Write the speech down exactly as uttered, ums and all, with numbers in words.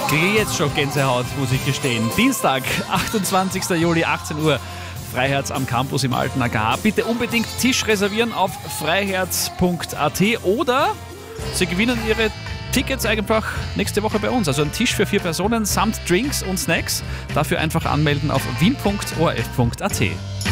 Kriege jetzt schon Gänsehaut, muss ich gestehen. Dienstag, achtundzwanzigster Juli, achtzehn Uhr, Freiherz am Campus im Alten A K H. Bitte unbedingt Tisch reservieren auf freiherz punkt a t oder Sie gewinnen Ihre Tickets einfach nächste Woche bei uns. Also ein Tisch für vier Personen samt Drinks und Snacks. Dafür einfach anmelden auf wien punkt o r f punkt a t.